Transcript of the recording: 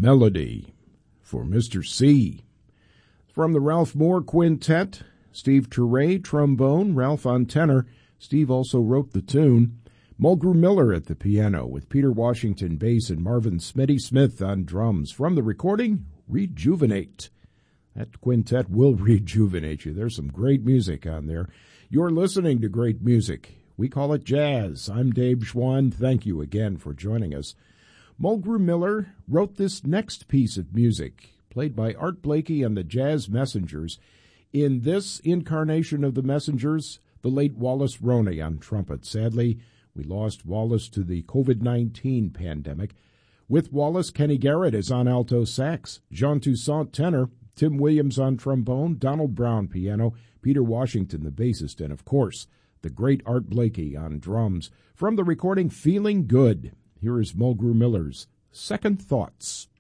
Melody for Mr. C. From the Ralph Moore Quintet, Steve Turre, trombone, Ralph on tenor. Steve also wrote the tune. Mulgrew Miller at the piano with Peter Washington bass and Marvin Smitty Smith on drums. From the recording, Rejuvenate. That quintet will rejuvenate you. There's some great music on there. You're listening to great music. We call it jazz. I'm Dave Schwann. Thank you again for joining us. Mulgrew Miller wrote this next piece of music, played by Art Blakey and the Jazz Messengers. In this incarnation of the Messengers, the late Wallace Roney on trumpet. Sadly, we lost Wallace to the COVID-19 pandemic. With Wallace, Kenny Garrett is on alto sax, Jean Toussaint tenor, Tim Williams on trombone, Donald Brown piano, Peter Washington the bassist, and of course, the great Art Blakey on drums. From the recording Feeling Good, here is Mulgrew Miller's Second Thoughts.